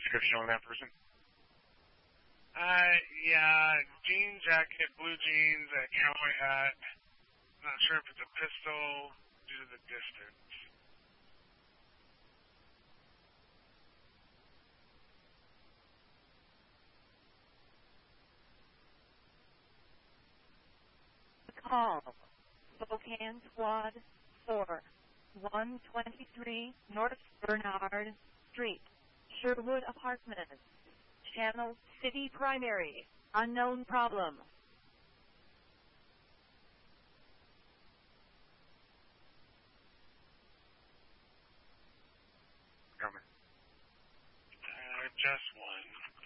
description on that person? Yeah, jean jacket, blue jeans, a cowboy hat. Not sure if it's a pistol due to the distance. Call Spokane Squad 4, 123 North Bernard Street, Sherwood Apartments, Channel City Primary, unknown problem. Coming. Just one.